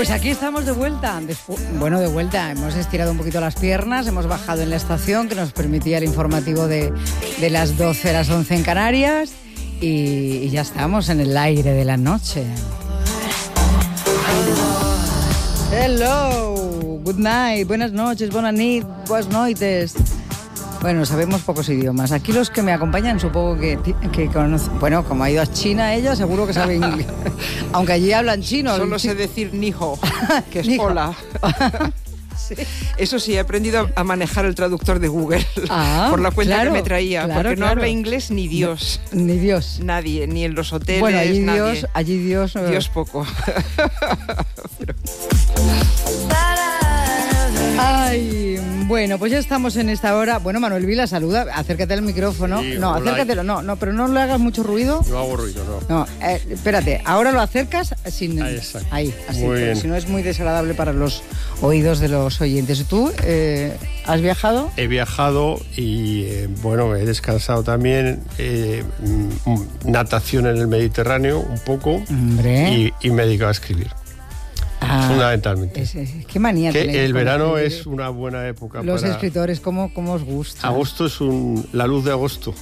Pues aquí estamos de vuelta. De vuelta. Hemos estirado un poquito las piernas, hemos bajado en la estación que nos permitía el informativo de las 12 a las 11 en Canarias y ya estamos en el aire de la noche. Hello, good night, buenas noches, buenas nit, buenas noites. Bueno, sabemos pocos idiomas. Aquí los que me acompañan supongo que conocen. Bueno, como ha ido a China ella, seguro que sabe inglés. Aunque allí hablan chino. Solo sé decir ni hao, que es Ni hao. hola. Sí. Eso sí, he aprendido a manejar el traductor de Google por la cuenta claro, que me traía. claro, porque no claro. habla inglés ni Dios. Ni Dios. Nadie, ni en los hoteles, Bueno, allí nadie. Dios. Dios poco. Pero... Ay, bueno, pues ya estamos en esta hora. Bueno, Manuel Vila, saluda, acércate al micrófono. Sí, No, hola. acércatelo, no, pero no le hagas mucho ruido. No hago ruido, no. No, espérate, ahora lo acercas sin... Ahí, exacto. Ahí, así, Muy bien. si no es muy desagradable para los oídos de los oyentes. ¿Tú has viajado? He viajado y, bueno, he descansado también. Natación en el Mediterráneo, un poco. Hombre. Y me he dedicado a escribir, fundamentalmente. Qué manía Que tenéis el con verano escribir. es una buena época Los para... escritores, ¿cómo os gusta? Agosto es la luz de agosto.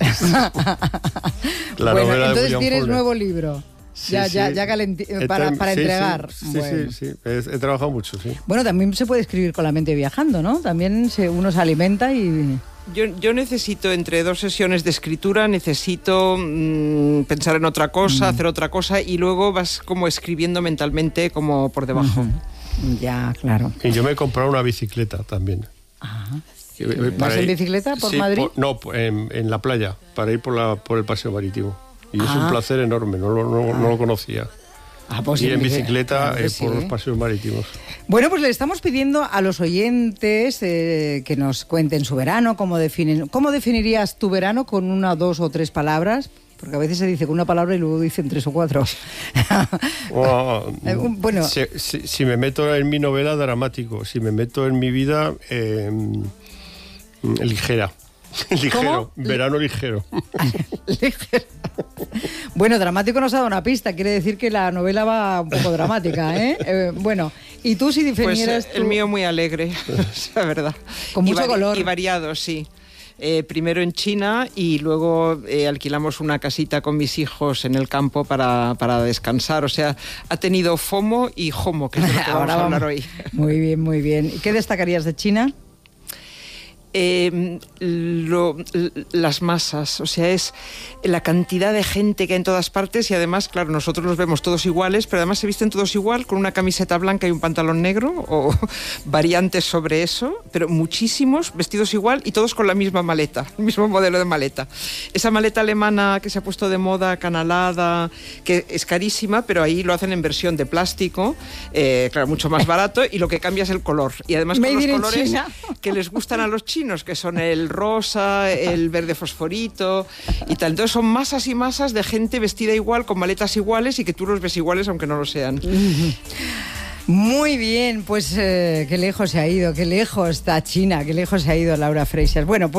La Bueno, novela de entonces William tienes Faulkner. nuevo libro. Sí, ya sí. para Sí, entregar. Sí, Bueno. sí. He trabajado mucho, sí. Bueno, también se puede escribir con la mente viajando, ¿no? También uno se alimenta y... Yo necesito, entre dos sesiones de escritura, necesito pensar en otra cosa, hacer otra cosa, y luego vas como escribiendo mentalmente como por debajo. Ya, claro. Y yo me he comprado una bicicleta también. Ajá. ¿Vas en bicicleta por Madrid? En la playa, para ir por el paseo marítimo. Y es Ah. un placer enorme, no lo conocía. Pues Ir en sí, bicicleta claro que sí. por los paseos marítimos. Bueno, pues le estamos pidiendo a los oyentes que nos cuenten su verano, cómo definirías tu verano con una, dos o tres palabras. Porque a veces se dice con una palabra y luego dicen tres o cuatro. Bueno. Si me meto en mi novela, dramático. Si me meto en mi vida, ligera. Ligero. Verano ligero. Ligero. Bueno, dramático nos ha dado una pista. Quiere decir que la novela va un poco dramática, ¿eh? Bueno, y tú si definieras... Pues el mío muy alegre, la verdad. Con mucho color. Y variado, sí. Primero en China y luego alquilamos una casita con mis hijos en el campo para descansar. O sea, ha tenido FOMO y JOMO, que es de lo que vamos a hablar hoy. Muy bien, muy bien. ¿Y qué destacarías de China? Las masas, o sea, es la cantidad de gente que hay en todas partes y además, claro, nosotros los vemos todos iguales, pero además se visten todos igual, con una camiseta blanca y un pantalón negro o variantes sobre eso, pero muchísimos vestidos igual y todos con la misma maleta, el mismo modelo de maleta. Esa maleta alemana que se ha puesto de moda, canalada, que es carísima, pero ahí lo hacen en versión de plástico, claro, mucho más barato, y lo que cambia es el color. Y además con los colores que les gustan a los chinos, que son el rosa, el verde fosforito y tal. Entonces son masas y masas de gente vestida igual, con maletas iguales y que tú los ves iguales aunque no lo sean. Muy bien, pues qué lejos se ha ido, qué lejos está China, qué lejos se ha ido Laura Freixas. Bueno, pues